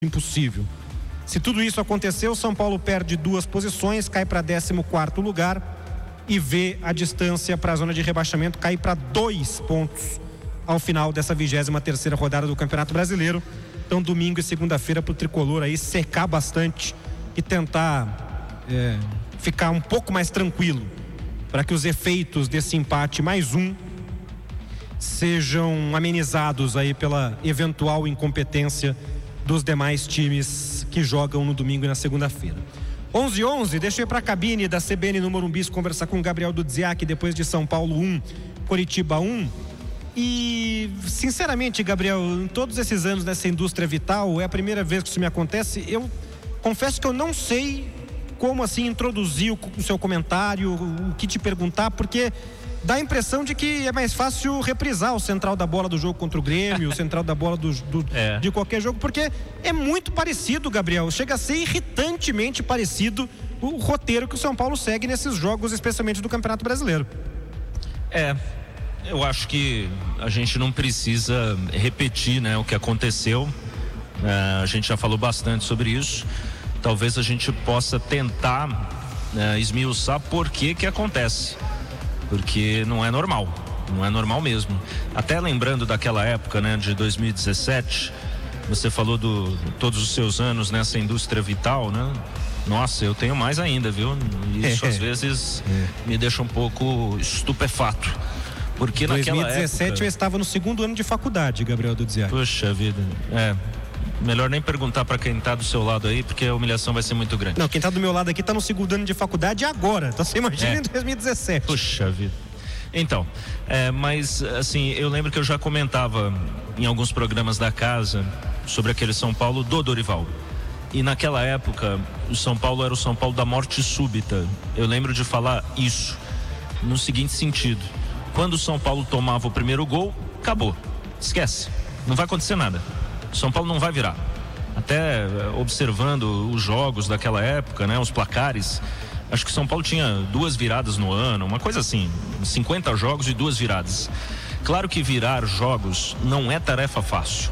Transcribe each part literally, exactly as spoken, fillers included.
impossível. Se tudo isso aconteceu, o São Paulo perde duas posições, cai para décimo quarto lugar e vê a distância para a zona de rebaixamento cair para dois pontos ao final dessa vigésima terceira rodada do Campeonato Brasileiro. Então, domingo e segunda-feira para o tricolor aí secar bastante e tentar é, ficar um pouco mais tranquilo para que os efeitos desse empate mais um sejam amenizados aí pela eventual incompetência dos demais times que jogam no domingo e na segunda-feira. onze e onze, deixa eu ir para a cabine da C B N no Morumbi conversar com o Gabriel Dudziak depois de São Paulo um, Coritiba um. E, sinceramente, Gabriel, em todos esses anos nessa indústria vital, é a primeira vez que isso me acontece. Eu confesso que eu não sei como assim introduzir o, o seu comentário, o que te perguntar, porque dá a impressão de que é mais fácil reprisar o central da bola do jogo contra o Grêmio, o central da bola do, do, é. de qualquer jogo, porque é muito parecido, Gabriel. Chega a ser irritantemente parecido o roteiro que o São Paulo segue nesses jogos, especialmente do Campeonato Brasileiro. É, eu acho que a gente não precisa repetir, né, o que aconteceu. É, a gente já falou bastante sobre isso. Talvez a gente possa tentar é, esmiuçar por que que acontece. Porque não é normal, não é normal mesmo. Até lembrando daquela época, né, de dois mil e dezessete, você falou do todos os seus anos nessa indústria vital, né? Nossa, eu tenho mais ainda, viu? Isso é. às vezes é. me deixa um pouco estupefato. Porque naquela época... dois mil e dezessete eu estava no segundo ano de faculdade, Gabriel Dudziak. Puxa vida, é... melhor nem perguntar para quem tá do seu lado aí, porque a humilhação vai ser muito grande. Não, quem tá do meu lado aqui tá no segundo ano de faculdade agora. Então você imagina é. em dois mil e dezessete. Puxa vida. Então, é, mas assim, eu lembro que eu já comentava em alguns programas da casa sobre aquele São Paulo do Dorival. E naquela época, o São Paulo era o São Paulo da morte súbita. Eu lembro de falar isso no seguinte sentido: quando o São Paulo tomava o primeiro gol, acabou. Esquece. Não vai acontecer nada. São Paulo não vai virar. Até observando os jogos daquela época, né, os placares, acho que São Paulo tinha duas viradas no ano, uma coisa assim, cinquenta jogos e duas viradas. Claro que virar jogos não é tarefa fácil,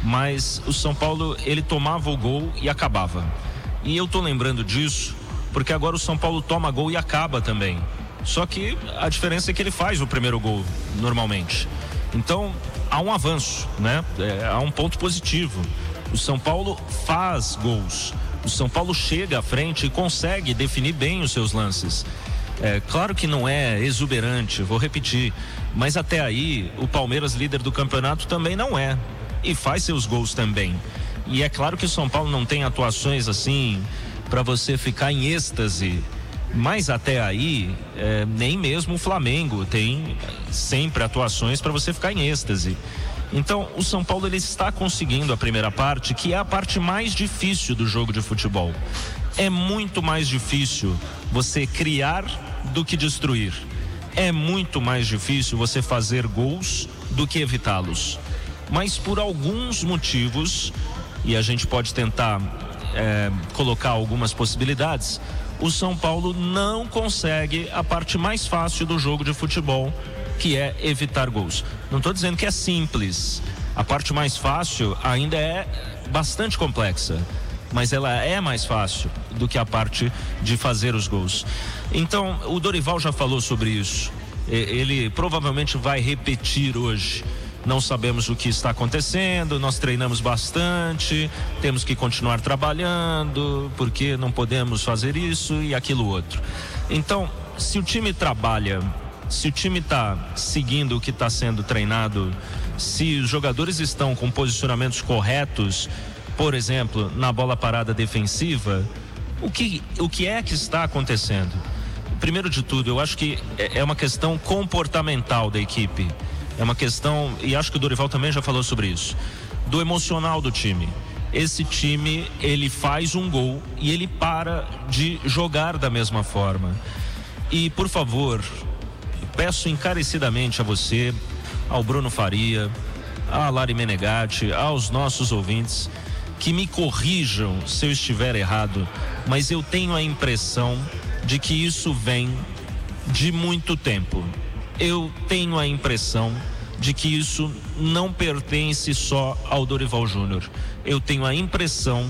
mas o São Paulo, ele tomava o gol e acabava. E eu tô lembrando disso porque agora o São Paulo toma gol e acaba também. Só que a diferença é que ele faz o primeiro gol normalmente. Então há um avanço, né? É, há um ponto positivo. O São Paulo faz gols. O São Paulo chega à frente e consegue definir bem os seus lances. É claro que não é exuberante, vou repetir, mas até aí o Palmeiras, líder do campeonato, também não é, e faz seus gols também. E é claro que o São Paulo não tem atuações assim para você ficar em êxtase. Mas até aí, é, nem mesmo o Flamengo tem sempre atuações para você ficar em êxtase. Então, o São Paulo, ele está conseguindo a primeira parte, que é a parte mais difícil do jogo de futebol. É muito mais difícil você criar do que destruir. É muito mais difícil você fazer gols do que evitá-los. Mas por alguns motivos, e a gente pode tentar é, colocar algumas possibilidades, o São Paulo não consegue a parte mais fácil do jogo de futebol, que é evitar gols. Não estou dizendo que é simples. A parte mais fácil ainda é bastante complexa, mas ela é mais fácil do que a parte de fazer os gols. Então, o Dorival já falou sobre isso. Ele provavelmente vai repetir hoje. Não sabemos o que está acontecendo, nós treinamos bastante, temos que continuar trabalhando, porque não podemos fazer isso e aquilo outro. Então, se o time trabalha, se o time está seguindo o que está sendo treinado, se os jogadores estão com posicionamentos corretos, por exemplo, na bola parada defensiva, o que, o que é que está acontecendo? Primeiro de tudo, eu acho que é uma questão comportamental da equipe. É uma questão, e acho que o Dorival também já falou sobre isso, do emocional do time. Esse time, ele faz um gol e ele para de jogar da mesma forma. E, por favor, peço encarecidamente a você, ao Bruno Faria, a Lari Menegatti, aos nossos ouvintes, que me corrijam se eu estiver errado, mas eu tenho a impressão de que isso vem de muito tempo. Eu tenho a impressão de que isso não pertence só ao Dorival Júnior. Eu tenho a impressão